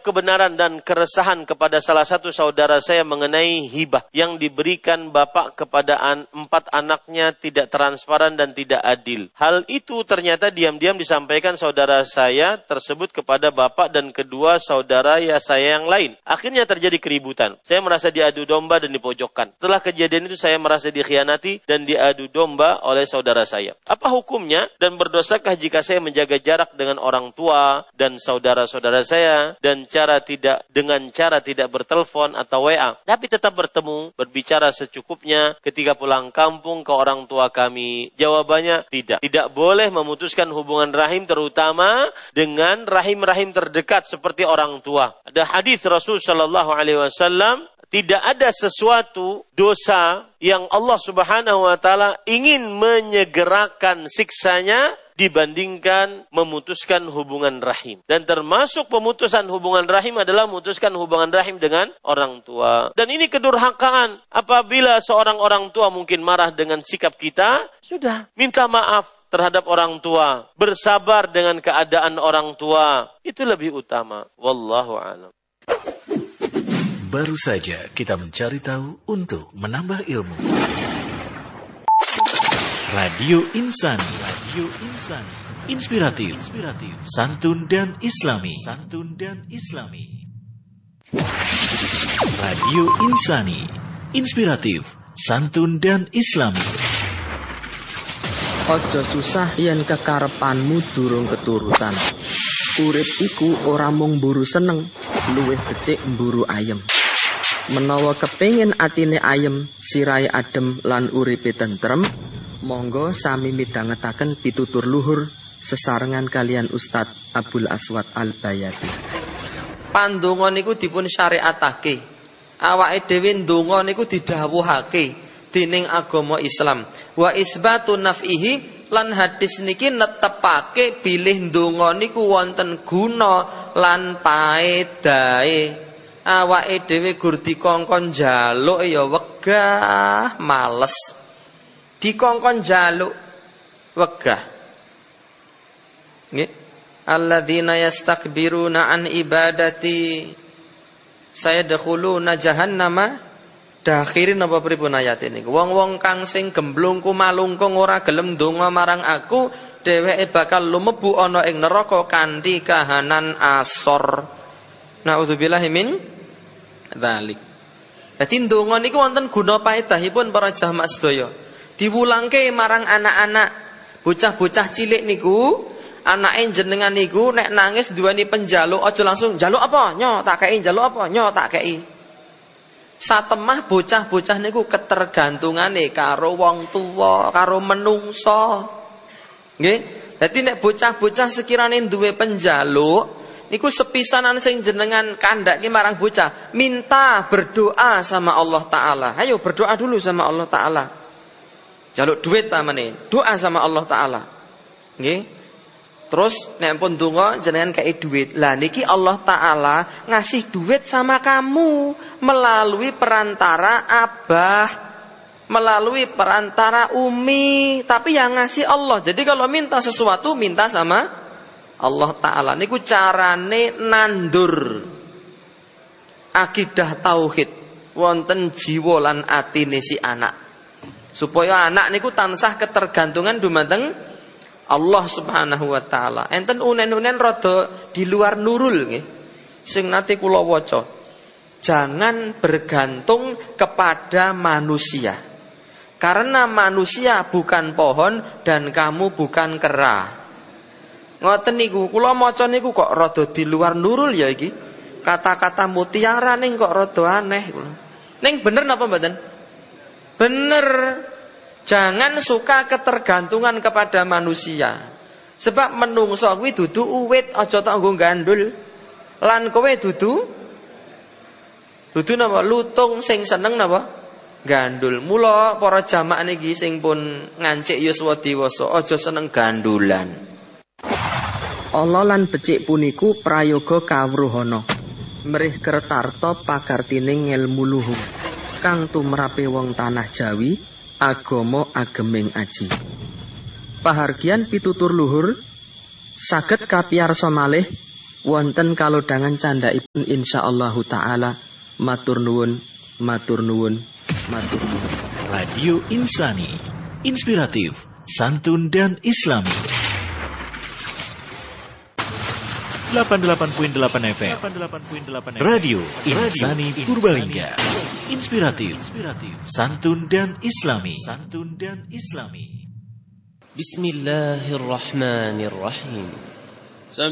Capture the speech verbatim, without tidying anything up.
kebenaran dan keresahan kepada salah satu saudara saya mengenai hibah yang diberikan bapak kepada an- empat anaknya tidak transparan dan tidak adil. Hal itu ternyata diam-diam disampaikan saudara saya tersebut kepada bapak dan kedua saudara ya saya yang lain. Akhirnya terjadi keributan. Saya merasa diadu domba dan dipojokkan. Setelah kejadian itu saya merasa dikhianati dan diadu domba oleh saudara saya. Apa hukumnya dan berdosakah jika saya menjaga jarak dengan orang tua dan saudara-saudara saya dan cara tidak dengan cara tidak bertelepon atau W A, tapi tetap bertemu, berbicara secukupnya ketika pulang kampung ke orang tua kami? Jawabannya tidak. Tidak boleh memutuskan hubungan rahim terutama dengan rahim-rahim terdekat seperti orang tua. Ada hadis Rasul sallallahu alaihi wasallam, tidak ada sesuatu dosa yang Allah Subhanahu wa taala ingin menyegerakan siksanya dibandingkan memutuskan hubungan rahim. Dan termasuk pemutusan hubungan rahim adalah memutuskan hubungan rahim dengan orang tua. Dan ini kedurhakaan. Apabila seorang orang tua mungkin marah dengan sikap kita, sudah, minta maaf terhadap orang tua. Bersabar dengan keadaan orang tua. Itu lebih utama. Wallahu a'lam. Baru saja kita mencari tahu untuk menambah ilmu. Radio Insani, Radio Insani, inspiratif, inspiratif, santun dan islami, santun dan islami. Radio Insani, inspiratif, santun dan islami. Ojo susah yen kekarepanmu durung keturutan. Urip iku ora mung mburu seneng, luwih becik mburu ayem. Menawa kepengin atine ayem, sirahe adem lan uripe tentrem, monggo sami midhangetaken pitutur luhur sesarengan kalian Ustadz Abdul Aswad Al-Bayati. Pandonga niku dipun syariatake. Awake dhewe ndonga niku didhawuhake dening agama Islam. Wa isbatun naf'ihi, lan hadis niki netepake bilih ndonga niku wonten guna lan paedahe. Awake dhewe gur dikongkon njaluk ya wegah males. Dikongkon njaluk wegah. Nggih. Alladzina yastakbiruna an ibadati sayadkhuluna jahannama dakhirin. Apa pripun ayat ini? Wong-wong kang sing gemblungku malungkung ora gelem ndonga marang aku, dheweke bakal lumebu ana ing neraka kanthi kahanan asor. Nauzubillahi min dzalik. Dadi ndonga niku wonten guna paedahipun para jamaah sedaya. Diwulangke marang anak-anak bocah-bocah cilik niku, anake jenengan niku nek nangis duweni penjaluk aja langsung njaluk apa? Nyo tak kei, njaluk apa? Nyo tak kei. Satemah bocah-bocah niku ketergantungane karo wong tuwa, karo menungso. Nggih? Dadi nek bocah-bocah sekirane duwe penjaluk niku sepisanan sing jenengan kandhake marang bocah, minta berdoa sama Allah Ta'ala. Ayo berdoa dulu sama Allah Ta'ala. Jaluk duit tamane, doa sama Allah Ta'ala. Nggih. Terus nek pun donga jenengan kei duit. Lah niki Allah Ta'ala ngasih duit sama kamu melalui perantara abah, melalui perantara umi, tapi yang ngasih Allah. Jadi kalau minta sesuatu minta sama Allah Ta'ala. Niku carane nandur akidah tauhid wonten jiwa lan atine si anak. Supaya anak niku tansah ketergantungan dumateng Allah Subhanahu wa taala. Enten unen-unen rada di luar nurul nggih. Sing nate kula waca. Jangan bergantung kepada manusia. Karena manusia bukan pohon dan kamu bukan kera. Ngoten niku, kula maca niku kok rada di luar nurul ya iki. Kata-kata mutiara ning kok rada aneh kula. Ning bener napa mboten? Bener. Jangan suka ketergantungan kepada manusia. Sebab menungso kuwi dudu uwit, aja tok nggo gandul. Lan kowe dudu dudu napa? Lutung sing seneng napa? Gandul. Mula para jamaah niki sing pun ngancik yuswa dewasa aja seneng gandulan. Allah lan becik puniku prayoga kawruhana. Mrih kertarta pagartining ngelmu luhur kang tumrape wong tanah Jawi, agama ageming aji. Pahargian pitutur luhur saged kapiyarsa malih wonten kalodhangan candhaipun insyaallah taala. Matur nuwun, matur nuwun, matur nuwun. Radio Insani, inspiratif, santun dan islami. delapan puluh delapan koma delapan F M Radio Insani Purbalingga. Inspiratif, santun dan islami. Santun dan islami. Bismillahirrahmanirrahim.